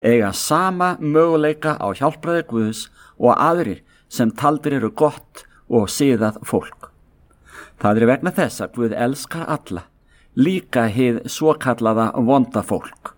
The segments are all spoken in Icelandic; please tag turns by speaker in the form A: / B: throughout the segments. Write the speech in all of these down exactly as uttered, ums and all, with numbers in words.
A: eiga sama möguleika á hjálpræði Guðs og aðrir sem taldir eru gott og siðað fólk. Það er vegna þess að Guð elskar alla, líka hið svokallaða vonda fólk.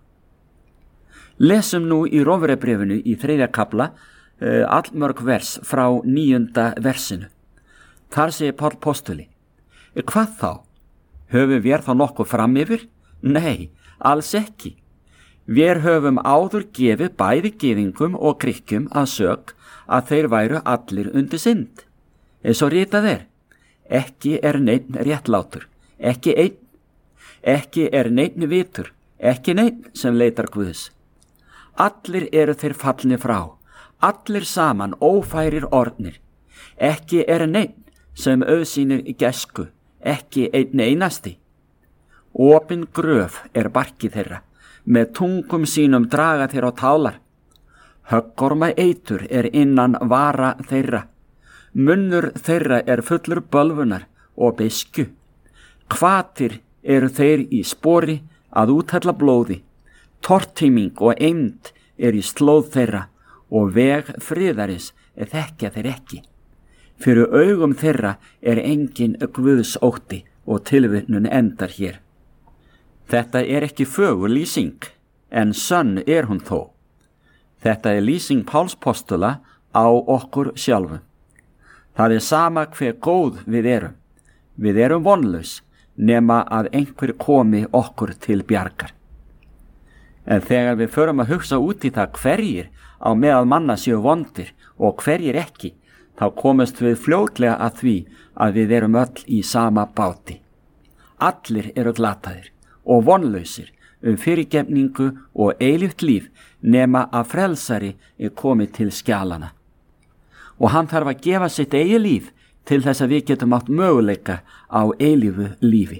A: Lesum nú í Rómverjabréfinu í þriðja kafla uh, allmörg vers frá níunda versinu. Þar segir Páll postuli: Hvað þá? Höfum við þá nokkuð fram yfir? Nei, alls ekki. Við höfum áður gefið bæði gyðingum og Grikkjum að sök að þeir væru allir undir synd. Eins og ritað er: Ekki er neinn réttlátur, ekki einn, ekki er neinn vitur, ekki neinn sem leitar Guðs. Allir eru þeir fallni frá, allir saman ófærir orðnir. Ekki er neinn sem auðsýnir gæsku, ekki einn einasti. Opin gröf er barkið þeirra, með tungum sínum draga þeir á tálar. Höggorma eitur er innan vara þeirra. Munnur þeirra er fullur bölvunar og beiskju. Hvatir eru þeir í spori að úthella blóði. Tortíming og eymd er í slóð þeirra og veg friðaris þekkja þeir ekki. Fyrir augum þeirra er engin Guðs ótti og tilvitnun endar hér. Þetta er ekki fögur lýsing, en sönn er hún þó. Þetta er lýsing Páls postula á okkur sjálfum. Það er sama hver góð við erum. Við erum vonlaus, nema að einhver komi okkur til bjargar. En þegar við förum að hugsa út í það hverjir á meðal manna séu vondir og hverjir ekki, þá komast við fljótlega að því að við erum öll í sama báti. Allir eru glataðir og vonlausir um fyrirgefningu og eilíft líf, nema að frelsari er komið til skjalana. Og hann þarf að gefa sitt eigi líf til þess að við getum átt möguleika á eilífu lífi.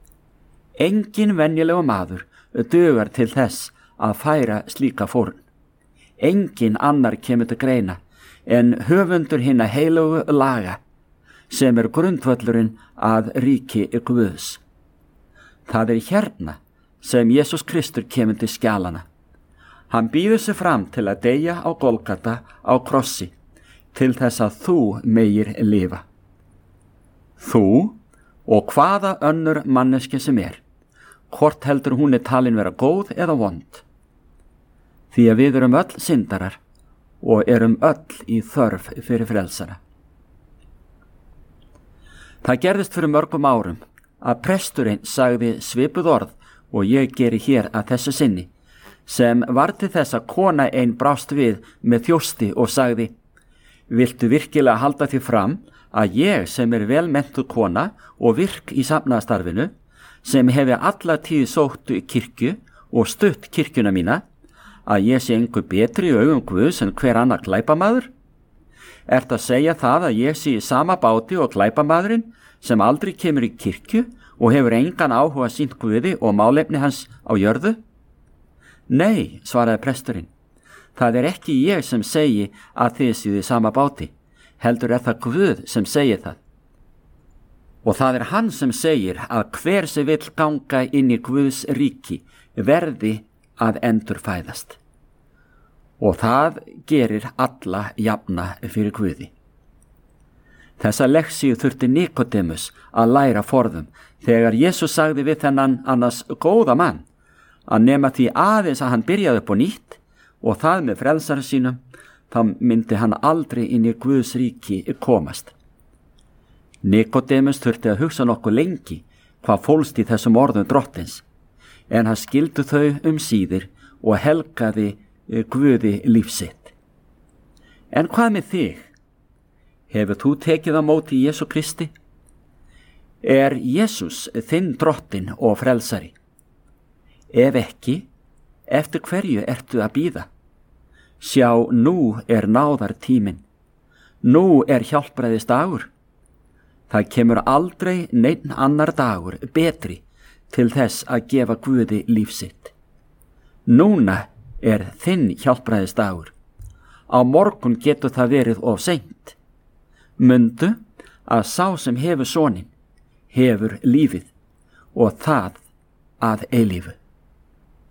A: Engin venjulegu maður dugar til þess að færa slíka fórn. Engin annar kemur til greina en höfundur hinna heilugu laga, sem er grundvöllurinn að ríki Guðs. Það er hérna sem Jesús Kristur kemur til skjalana. Hann býður sig fram til að deyja á Golgata á krossi, til þess að þú megir lifa. Þú og hvaða önnur manneskja sem er, hvort heldur hún er talin vera góð eða vond. Því að við erum öll syndarar og erum öll í þörf fyrir frelsara. Það gerðist fyrir mörgum árum að presturinn sagði svipuð orð og ég geri hér að þessu sinni, sem var til þess að kona ein brást við með þjósti og sagði: Viltu virkilega halda því fram að ég sem er vel menntuð kona og virk í safnaðarstarfinu, sem hefi alla tíð sótt kirkju og stutt kirkjuna mína, að ég sé engu betri í augum Guðs en hver annar glæpamaður? Ertu að segja það að ég sé í sama báti og glæpamaðurinn sem aldrei kemur í kirkju og hefur engan áhuga sýnt Guði og málefni hans á jörðu? Nei, svaraði presturinn, það er ekki ég sem segi að þið séu í sama báti, heldur er það Guð sem segir það. Og það er hann sem segir að hver sem vill ganga inn í Guðs ríki verði að endurfæðast. Og það gerir alla jafna fyrir Guði. Þessa leksíu þurfti Nikodemus að læra forðum þegar Jesús sagði við þennan annars góða mann að nema því aðeins að hann byrjaði upp á nýtt og það með frelsara sínum, þá myndi hann aldrei inn í Guðs ríki komast. Nikodemus þurfti að hugsa nokkuð lengi hvað fólst í þessum orðum drottins, en hann skildu þau um síðir og helgaði Guði lífsitt. En hvað með þig? Hefur þú tekið á móti Jesú Kristi? Er Jesús þinn drottin og frelsari? Ef ekki, eftir hverju ertu að bíða? Sjá, nú er náðar tíminn. Nú er hjálpræðis dagur. Það kemur aldrei neinn annar dagur betri til þess að gefa Guði lífsitt. Núna er þinn hjálpræðis dagur. Á morgun getur það verið of seint. Mundu að sá sem hefur soninn hefur lífið og það að eilífu.